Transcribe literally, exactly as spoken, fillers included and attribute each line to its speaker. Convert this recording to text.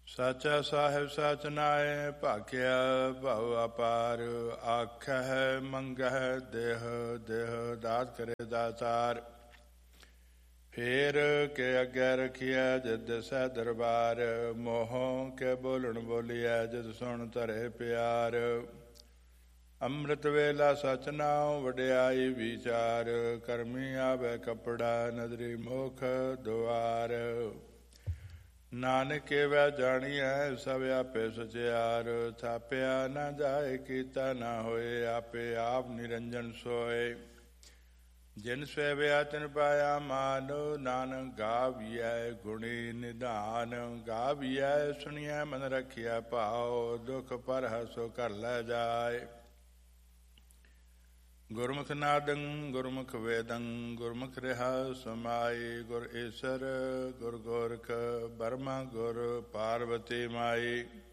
Speaker 1: ਸਾਚਾ ਸਾਹਿਬ ਸਚ ਨਾਏ ਭਾਖਿਆ ਭਉ ਅਪਾਰ। ਆਖਹਿ ਮੰਗਹਿ ਦੇਹ ਦੇਹ ਦਾਤ ਕਰੇ ਦਾਤਾਰ। ਫੇਰ ਕੇ ਅੱਗੇ ਰਖੀਐ ਜਿਦ ਦਿਸੈ ਦਰਬਾਰ। ਮੋਹੋਂ ਕੇ ਬੋਲਣ ਬੋਲੀਐ ਜਿਦ ਸੁਣ ਧਰੇ ਪਿਆਰ। ਅੰਮ੍ਰਿਤ ਵੇਲਾ ਸਚ ਨਾਉ ਵਡਿਆਈ ਵਿਚਾਰ। ਕਰਮੀ ਆਵੈ ਕੱਪੜਾ ਨਦਰੀ ਮੁਖ ਦੁਆਰ। ਨਾਨਕ ਵੈ ਜਾਣੀਐ ਸਭ ਆਪੇ ਸਚਿਆਰ। ਥਾਪਿਆ ਨਾ ਜਾਏ ਕੀਤਾ ਨਾ ਹੋਏ ਆਪੇ ਆਪ ਨਿਰੰਜਨ ਸੋਏ। ਜਿਨ ਸੇਵਿਆ ਤਿਨ ਪਾਇਆ ਮਾਨ। ਨਾਨਕ ਗਾਵੀਐ ਗੁਣੀ ਨਿਧਾਨ। ਗਾਵੀਐ ਸੁਣੀਐ ਮਨ ਰਖਿਆ ਭਾਉ। ਦੁਖ ਪਰ ਹਸੋ ਘਰ ਲੈ ਜਾਏ। ਗੁਰਮੁਖ ਨਾਦੰ ਗੁਰਮੁਖ ਵੇਦੰ ਗੁਰਮੁਖ ਰਿਹਾ ਸਮਾਈ। ਗੁਰ ਈਸਰ ਗੁਰ ਗੋਰਖ ਬਰਮਾ ਗੁਰ ਪਾਰਵਤੀ ਮਾਈ।